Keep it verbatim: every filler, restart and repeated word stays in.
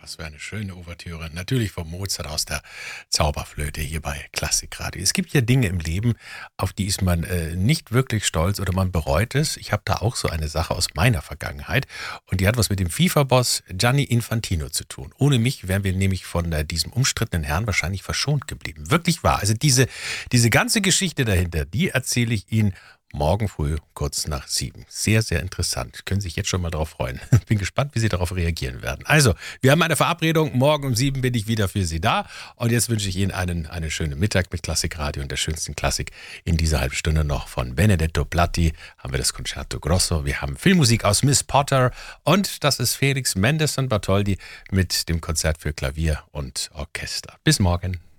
Das wäre eine schöne Ouvertüre. Natürlich von Mozart aus der Zauberflöte hier bei Klassikradio. Es gibt ja Dinge im Leben, auf die ist man äh, nicht wirklich stolz oder man bereut es. Ich habe da auch so eine Sache aus meiner Vergangenheit und die hat was mit dem FIFA-Boss Gianni Infantino zu tun. Ohne mich wären wir nämlich von äh, diesem umstrittenen Herrn wahrscheinlich verschont geblieben. Wirklich wahr. Also diese, diese ganze Geschichte dahinter, die erzähle ich Ihnen morgen früh kurz nach sieben. Sehr, sehr interessant. Können sich jetzt schon mal darauf freuen. Bin gespannt, wie Sie darauf reagieren werden. Also, wir haben eine Verabredung. Morgen um sieben bin ich wieder für Sie da. Und jetzt wünsche ich Ihnen einen, einen schönen Mittag mit Klassikradio und der schönsten Klassik in dieser halben Stunde noch. Von Benedetto Platti haben wir das Concerto Grosso. Wir haben Filmmusik aus Miss Potter. Und das ist Felix Mendelssohn Bartholdy mit dem Konzert für Klavier und Orchester. Bis morgen.